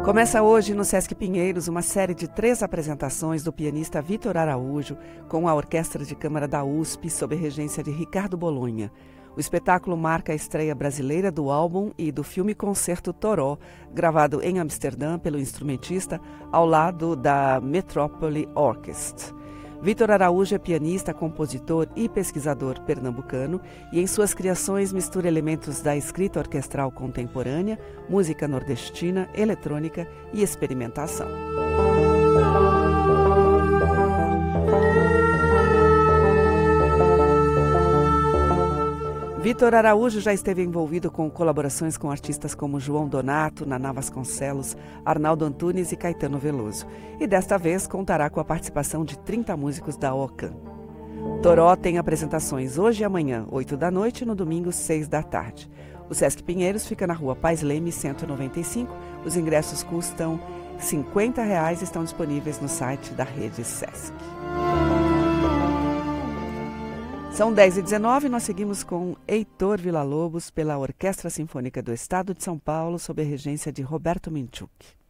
Começa hoje no Sesc Pinheiros uma série de 3 apresentações do pianista Vitor Araújo com a Orquestra de Câmara da USP sob regência de Ricardo Bolonha. O espetáculo marca a estreia brasileira do álbum e do filme Concerto Toró, gravado em Amsterdã pelo instrumentista ao lado da Metropole Orchestra. Vitor Araújo é pianista, compositor e pesquisador pernambucano e em suas criações mistura elementos da escrita orquestral contemporânea, música nordestina, eletrônica e experimentação. Vitor Araújo já esteve envolvido com colaborações com artistas como João Donato, Naná Vasconcelos, Arnaldo Antunes e Caetano Veloso. E desta vez contará com a participação de 30 músicos da OCAM. Toró tem apresentações hoje e amanhã, 8 da noite, e no domingo, 6 da tarde. O Sesc Pinheiros fica na Rua Paz Leme, 195. Os ingressos custam R$ 50 e estão disponíveis no site da Rede Sesc. São 10h19 e nós seguimos com Heitor Villa-Lobos pela Orquestra Sinfônica do Estado de São Paulo, sob a regência de Roberto Minchuk.